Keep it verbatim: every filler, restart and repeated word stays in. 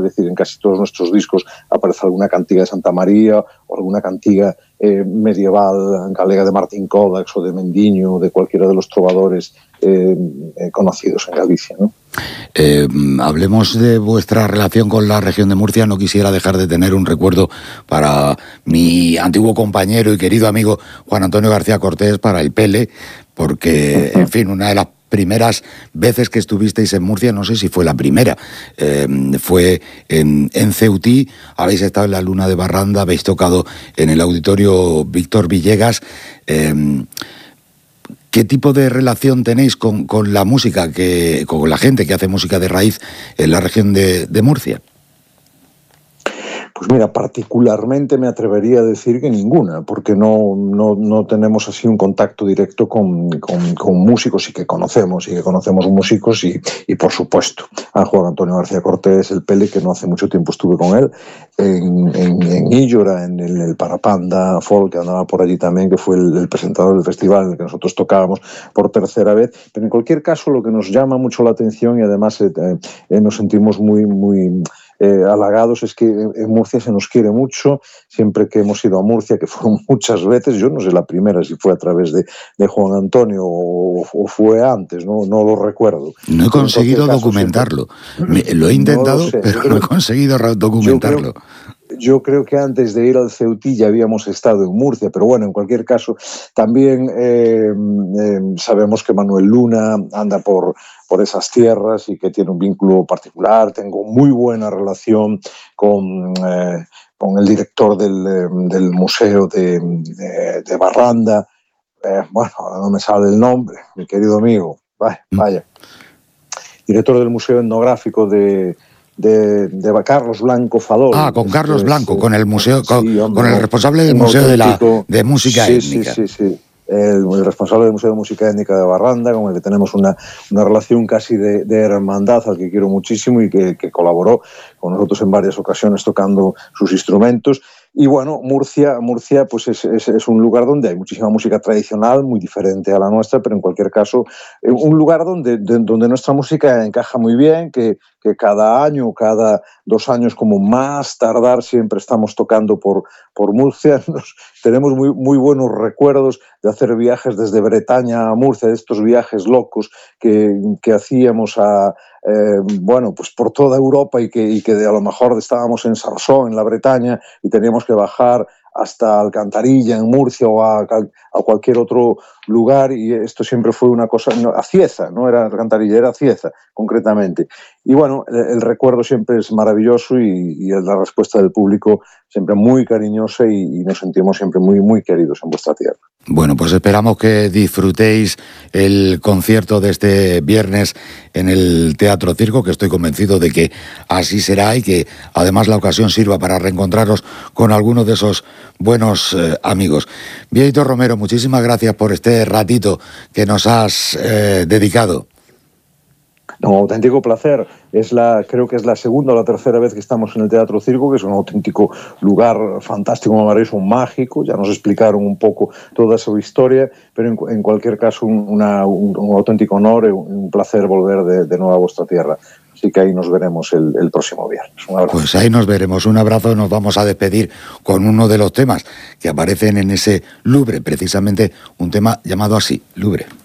Es decir, en casi todos nuestros discos aparece alguna cantiga de Santa María o alguna cantiga eh, medieval galega de Martín Codax o de Mendiño o de cualquiera de los trovadores eh, eh, conocidos en Galicia, ¿no? Eh, hablemos de vuestra relación con la región de Murcia. No quisiera dejar de tener un recuerdo para mi antiguo compañero y querido amigo Juan Antonio García Cortés, para el Pele, porque, en fin, una de las primeras veces que estuvisteis en Murcia, no sé si fue la primera, eh, fue en, en Ceutí. Habéis estado en la Luna de Barranda, habéis tocado en el Auditorio Víctor Villegas. Eh, ¿Qué tipo de relación tenéis con, con la música, que, con la gente que hace música de raíz en la región de, de Murcia? Pues mira, particularmente me atrevería a decir que ninguna, porque no, no, no tenemos así un contacto directo con, con, con músicos y que conocemos, y que conocemos músicos y, y por supuesto, a Juan Antonio García Cortés, el Pele, que no hace mucho tiempo estuve con él, en, en, en Illora, en el, el Parapanda Folk, que andaba por allí también, que fue el, el presentador del festival en el que nosotros tocábamos por tercera vez. Pero en cualquier caso, lo que nos llama mucho la atención y además eh, eh, nos sentimos muy, muy Eh, halagados es que en Murcia se nos quiere mucho. Siempre que hemos ido a Murcia, que fueron muchas veces, yo no sé la primera si fue a través de, de Juan Antonio o, o fue antes, no, no lo recuerdo. No he conseguido caso, documentarlo. Siempre... Me, lo he intentado, no lo sé, pero creo, no he conseguido documentarlo. Yo creo, yo creo que antes de ir al Ceutí ya habíamos estado en Murcia, pero bueno, en cualquier caso, también eh, eh, sabemos que Manuel Luna anda por... por esas tierras y que tiene un vínculo particular. Tengo muy buena relación con, eh, con el director del, del museo de, de, de Barranda. Eh, bueno, ahora no me sale el nombre, mi querido amigo. Vaya, vaya. Director del Museo Etnográfico de, de, de Carlos Blanco Fadol. Ah, con Carlos es, Blanco, es, con el museo, con, sí, hombre, con el responsable del Museo de, la, de Música sí, Étnica. Sí, sí, sí. El, el responsable del Museo de Música Étnica de Barranda, con el que tenemos una, una relación casi de, de hermandad, al que quiero muchísimo y que, que colaboró con nosotros en varias ocasiones tocando sus instrumentos. Y bueno, Murcia, Murcia pues es, es, es un lugar donde hay muchísima música tradicional, muy diferente a la nuestra, pero en cualquier caso, un lugar donde, de, donde nuestra música encaja muy bien, que, que cada año, cada dos años como más tardar, siempre estamos tocando por, por Murcia. Nos, tenemos muy, muy buenos recuerdos de hacer viajes desde Bretaña a Murcia, de estos viajes locos que, que hacíamos a... Eh, bueno, pues por toda Europa y que, y que a lo mejor estábamos en Sarsó, en la Bretaña, y teníamos que bajar hasta Alcantarilla, en Murcia, o a, a cualquier otro lugar, y esto siempre fue una cosa, no, a Cieza, no era Alcantarilla, era Cieza, concretamente. Y bueno, el, el recuerdo siempre es maravilloso y, y la respuesta del público siempre muy cariñosa y, y nos sentimos siempre muy, muy queridos en vuestra tierra. Bueno, pues esperamos que disfrutéis el concierto de este viernes en el Teatro Circo, que estoy convencido de que así será y que además la ocasión sirva para reencontraros con algunos de esos buenos eh, amigos. Bieito Romero, muchísimas gracias por este ratito que nos has eh, dedicado. Un auténtico placer. Es la, creo que es la segunda o la tercera vez que estamos en el Teatro Circo, que es un auténtico lugar fantástico, maravilloso, mágico. Ya nos explicaron un poco toda su historia, pero en, en cualquier caso un, una, un, un auténtico honor y un placer volver de, de nuevo a vuestra tierra. Así que ahí nos veremos el, el próximo viernes. Un abrazo. Pues ahí nos veremos. Un abrazo. Nos vamos a despedir con uno de los temas que aparecen en ese Louvre, precisamente un tema llamado así, Louvre.